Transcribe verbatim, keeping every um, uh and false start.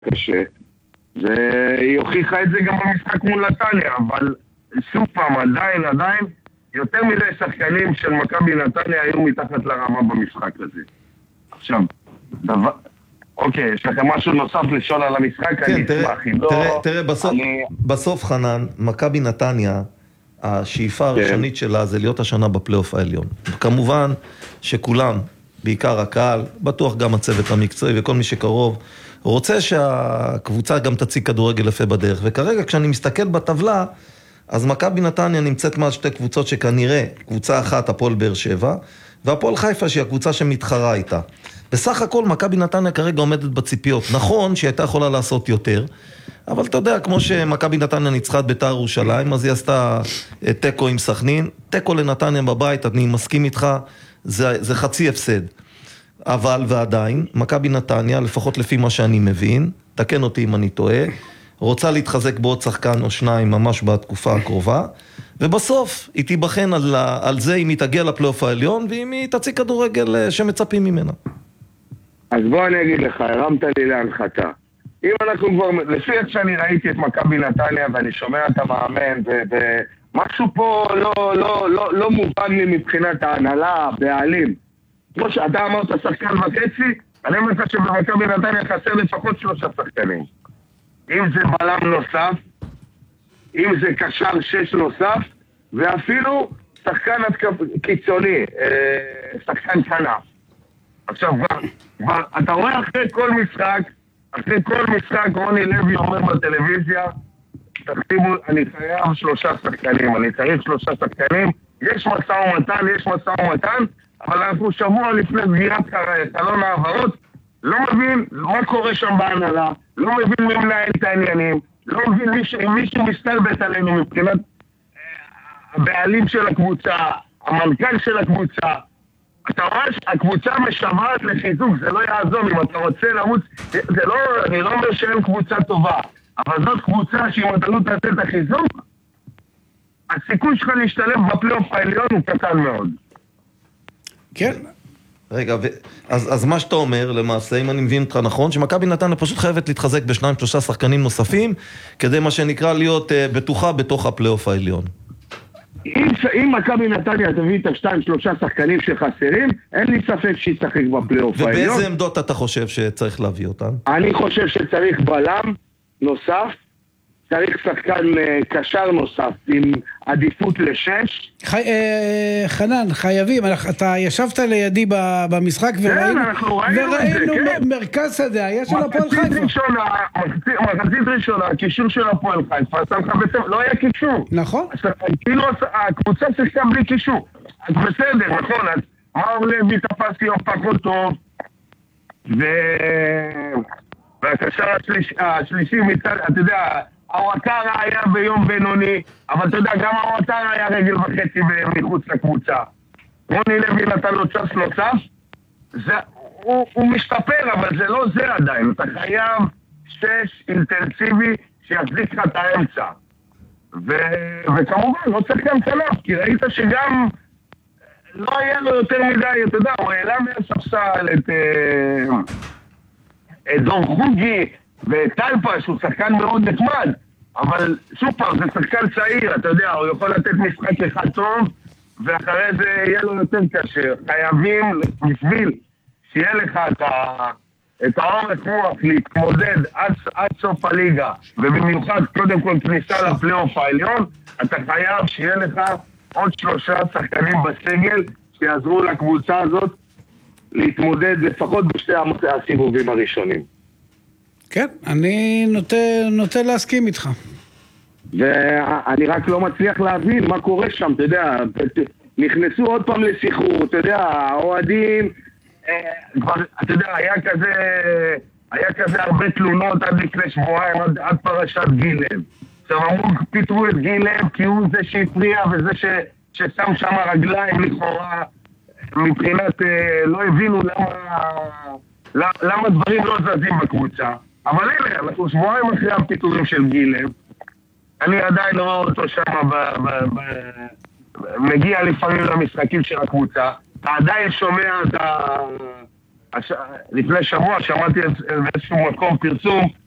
קשה, והיא הוכיחה את זה גם במשחק מול נתניה, אבל שוב פעם, עדיין, עדיין, יותר מדי שחקנים של מכבי נתניה היו מתחת לרמה במשחק הזה. עכשיו, דבר... אוקיי, יש לכם משהו נוסף לשאול על המשחק? כן, אני תראה, אשמח, לא... תראה, תראה, בסוף, אני... בסוף חנן, מכבי נתניה, השאיפה הראשונית שלה זה להיות השנה בפלייאוף העליון. כמובן שכולם, בעיקר הקהל, בטוח גם הצוות המקצועי וכל מי שקרוב, רוצה שהקבוצה גם תציג כדורגל יפה בדרך. וכרגע כשאני מסתכל בטבלה, אז מכבי נתניה נמצאת מעל שתי קבוצות שכנראה, קבוצה אחת, הפועל באר שבע, והפועל חיפה שהיא הקבוצה שמתחרה איתה. בסך הכל מכבי נתניה כרגע עומדת בציפיות. נכון שהיא הייתה יכולה לעשות יותר, אבל אתה יודע, כמו שמכבי נתניה ניצחה את בית"ר ירושלים, אז היא עשתה טקו עם סכנין, טקו לנתניה בבית, אני מסכים איתך, זה, זה חצי הפסד. אבל ועדיין, מכבי נתניה, לפחות לפי מה שאני מבין, תקן אותי אם אני טועה, רוצה להתחזק בעוד שחקן או שניים ממש בתקופה הקרובה, ובסוף היא תיבחן על, על זה אם היא תגיע לפלייאוף העליון, ואם היא תציג כדורגל שמצפים ממנה. אז בוא אני אגיד לך, הרמת לי להנחתה. אם אנחנו כבר, לפי איך שאני ראיתי את מכבי נתניה, ואני שומע את המאמן, ומשהו פה לא, לא, לא, לא מובן לי מבחינת ההנהלה, בעלים. כמו שאתה אמרת שחקן וחצי, אני אומר לך שבמכבי נתניה חסר לפחות שלושה שחקנים. אם זה בלם נוסף, אם זה קשר שש נוסף, ואפילו שחקן קיצוני, שחקן כנף. עכשיו, כבר, אתה רואה אחרי כל משחק, אחרי כל משחק, רוני לוי אומר בטלוויזיה, תחתימו, אני חייב שלושה שחקנים, אני צריך שלושה שחקנים, יש משא ומתן, יש משא ומתן, אבל אנחנו שבוע לפני סגירת חלון העברות, לא מבין מה קורה שם בהנהלה, לא מבין מי מנהל את העניינים, לא מבין אם מישהו מסתלבט עלינו מבחינת הבעלים של הקבוצה, המנכ"ל של הקבוצה. אתה רואה שהקבוצה משוועת לחיזוק, זה לא יעזור, אם אתה רוצה לרוץ, זה לא, אני לא אומר שאין קבוצה טובה, אבל זאת קבוצה שאם אתה לא תעשה את החיזוק, הסיכוי שלך להשתלב בפלייאוף העליון הוא קטן מאוד. כן. רגע, ו... אז, אז מה שאתה אומר, למעשה, אם אני מבין אותך נכון, שמכבי נתניה פשוט חייבת להתחזק בשניים, שלושה שחקנים נוספים, כדי מה שנקרא להיות uh, בטוחה בתוך הפלייאוף העליון. אם, אם מכבי נתניה תביא את השתיים, שלושה שחקנים שחסרים, אין לי ספק שהיא תשחק בפלייאוף העליון. ובאיזה עמדות אתה חושב שצריך להביא אותן? אני חושב שצריך בלם נוסף, צריך שחקן קשר נוסף עם עדיפות לשש. חי, אה, חנן, חייבים, אתה ישבת לידי במשחק וראינו, וראינו מרכז שדה, היה של הפועל חיפה. מחצית ראשונה, הקישור של הפועל חיפה, לא היה קישור. נכון. כאילו הקבוצה שיחקה בלי קישור. אז בסדר, נכון, אז מאור לוי תפס יום פחות טוב, והקשר השלישי, אתה יודע, הוואטר היה ביום בינוני, אבל אתה יודע, גם הוואטר היה רגל וחצי מחוץ לקבוצה. רוני לוי נתן לו צ'אנס נוסף, זה, הוא, הוא משתפר, אבל זה לא זה עדיין. אתה חייב שש אינטנסיבי שיחזיק לך את האמצע. ו, וכמובן, לא צריך גם כנף, כי ראית שגם לא היה לו יותר מדי, אתה יודע, הוא העלה מהספסל את, את דור חוגי, וטלפה שהוא שחקן מאוד נחמד, אבל שוב פעם, זה שחקן צעיר, אתה יודע, הוא יכול לתת משחק אחד טוב, ואחרי זה יהיה לו יותר קשה. חייבים, בשביל שיהיה לך את, ה... את האורך רוח להתמודד עד, עד סוף הליגה, ובמיוחד קודם כל כניסה לפלייאוף העליון, אתה חייב שיהיה לך עוד שלושה שחקנים בסגל שיעזרו לקבוצה הזאת להתמודד לפחות בשתי הסיבובים הראשונים. כן, אני נוטה, נוטה להסכים איתך. ואני רק לא מצליח להבין מה קורה שם, אתה יודע, נכנסו עוד פעם לסחרור, אתה יודע, האוהדים, אתה יודע, היה כזה, היה כזה הרבה תלונות עד לפני שבועיים, עד, עד פרשת גילם. עכשיו אמרו, פיתרו את גילם כי הוא זה שהפריע וזה ש, ששם שם רגליים לכאורה, מבחינת, לא הבינו למה, למה דברים לא זזים בקבוצה. אבל הנה, אנחנו שבועיים אחרי הפיתורים של גילם, אני עדיין לא רואה אותו שם, מגיע לפעמים למשחקים של הקבוצה, אתה עדיין שומע את ה... לפני שבוע שמעתי באיזשהו מקום פרסום,